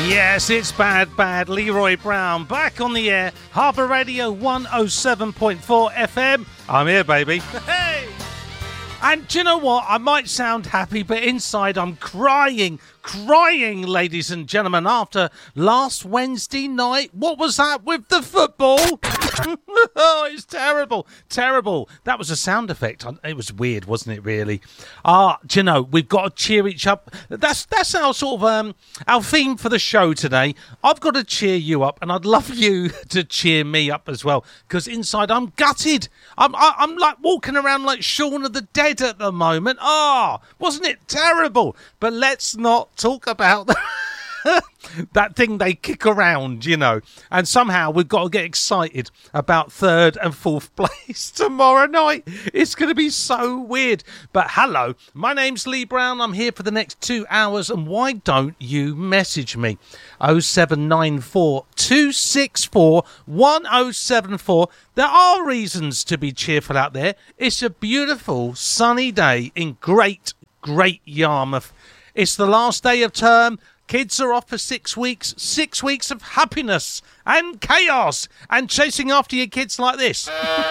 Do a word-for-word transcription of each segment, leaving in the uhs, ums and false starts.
Yes, it's bad, bad. Leroy Brown back on the air. Harbour Radio one oh seven point four F M. I'm here, baby. Hey! And do you know what? I might sound happy, but inside I'm crying, crying, ladies and gentlemen, after last Wednesday night. What was that with the football? Oh, it's terrible, terrible. That was a sound effect. It was weird, wasn't it, really? Ah, do you know, we've got to cheer each up. That's that's our sort of, um, our theme for the show today. I've got to cheer you up, and I'd love you to cheer me up as well, because inside I'm gutted. I'm, I, I'm like walking around like Shaun of the Dead at the moment. Ah, oh, wasn't it terrible? But let's not talk about that. That thing they kick around, you know. And somehow we've got to get excited about third and fourth place tomorrow night. It's going to be so weird. But hello, my name's Lee Brown. I'm here for the next two hours. And why don't you message me? oh seven nine four, two six four, one oh seven four. There are reasons to be cheerful out there. It's a beautiful sunny day in great, great Yarmouth. It's the last day of term. Kids are off for six weeks, six weeks of happiness and chaos and chasing after your kids like this.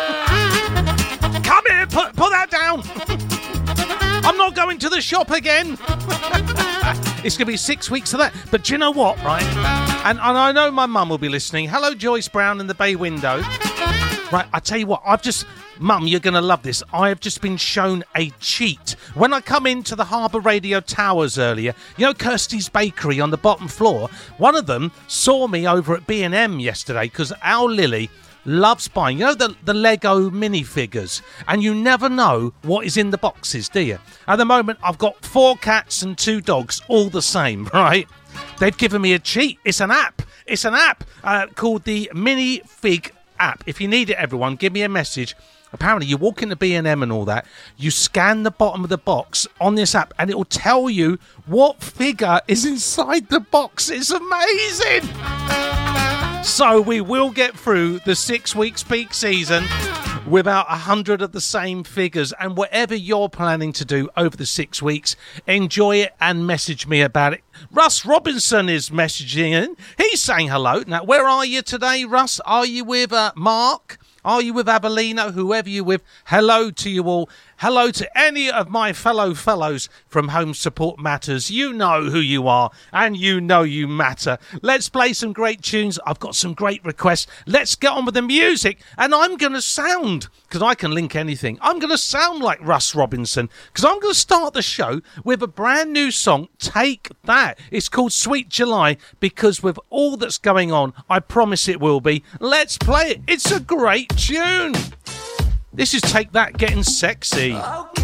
Come here, put, put that down. I'm not going to the shop again. It's going to be six weeks of that. But do you know what, right? And, and I know my mum will be listening. Hello, Joyce Brown in the bay window. Right, I tell you what, I've just... Mum, you're going to love this. I have just been shown a cheat. When I come into the Harbour Radio Towers earlier, you know Kirsty's Bakery on the bottom floor? One of them saw me over at B and M yesterday because our Lily loves buying, you know, the, the Lego minifigures. And you never know what is in the boxes, do you? At the moment, I've got four cats and two dogs, all the same, right? They've given me a cheat. It's an app. It's an app uh, called the Minifig app. If you need it, everyone, give me a message. Apparently, you walk into B and M and all that, you scan the bottom of the box on this app, and it will tell you what figure is inside the box. It's amazing! So we will get through the six weeks peak season without a hundred of the same figures. And whatever you're planning to do over the six weeks, enjoy it and message me about it. Russ Robinson is messaging in. He's saying hello. Now, where are you today, Russ? Are you with uh, Mark? Are you with Abelino? Whoever you're with, hello to you all. Hello to any of my fellow fellows from Home Support Matters. You know who you are, and you know you matter. Let's play some great tunes. I've got some great requests. Let's get on with the music, and I'm going to sound, because I can link anything, I'm going to sound like Russ Robinson, because I'm going to start the show with a brand new song, Take That. It's called Sweet July, because with all that's going on, I promise it will be. Let's play it. It's a great tune. This is Take That, getting sexy. Okay.